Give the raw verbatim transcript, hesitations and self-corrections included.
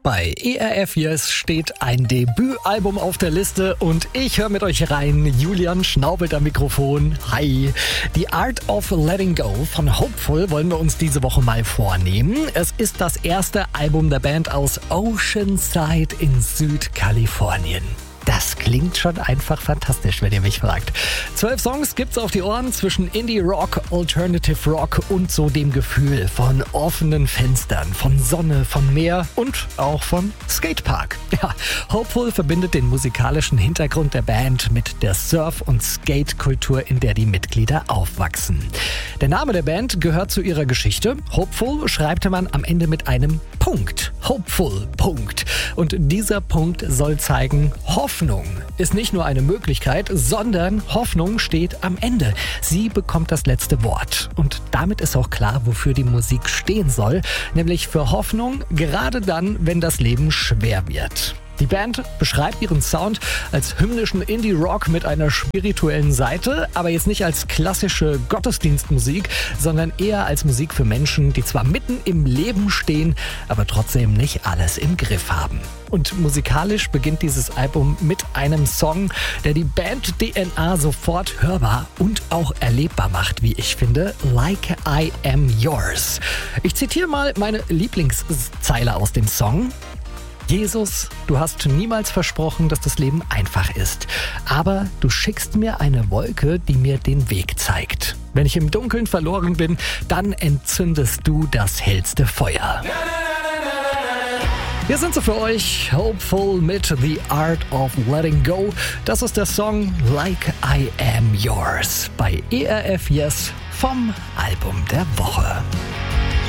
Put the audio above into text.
Bei E R F Yes steht ein Debütalbum auf der Liste und ich höre mit euch rein. Julian schnaubelt am Mikrofon. Hi. The Art of Letting Go von Hopeful wollen wir uns diese Woche mal vornehmen. Es ist das erste Album der Band aus Oceanside in Südkalifornien. Das klingt schon einfach fantastisch, wenn ihr mich fragt. Zwölf Songs gibt's auf die Ohren zwischen Indie-Rock, Alternative Rock und so dem Gefühl von offenen Fenstern, von Sonne, von Meer und auch von Skatepark. Ja, Hopeful verbindet den musikalischen Hintergrund der Band mit der Surf- und Skate-Kultur, in der die Mitglieder aufwachsen. Der Name der Band gehört zu ihrer Geschichte. Hopeful schreibt man am Ende mit einem Punkt. Hopeful, Punkt. Und dieser Punkt soll zeigen, Hoffnung ist nicht nur eine Möglichkeit, sondern Hoffnung steht am Ende. Sie bekommt das letzte Wort. Und damit ist auch klar, wofür die Musik stehen soll, nämlich für Hoffnung, gerade dann, wenn das Leben schwer wird. Die Band beschreibt ihren Sound als hymnischen Indie-Rock mit einer spirituellen Seite, aber jetzt nicht als klassische Gottesdienstmusik, sondern eher als Musik für Menschen, die zwar mitten im Leben stehen, aber trotzdem nicht alles im Griff haben. Und musikalisch beginnt dieses Album mit einem Song, der die Band-D N A sofort hörbar und auch erlebbar macht, wie ich finde, Like I Am Yours. Ich zitiere mal meine Lieblingszeile aus dem Song. Jesus, du hast niemals versprochen, dass das Leben einfach ist. Aber du schickst mir eine Wolke, die mir den Weg zeigt. Wenn ich im Dunkeln verloren bin, dann entzündest du das hellste Feuer. Wir sind so für euch Hopeful mit The Art of Letting Go. Das ist der Song Like I Am Yours bei E R F Yes vom Album der Woche.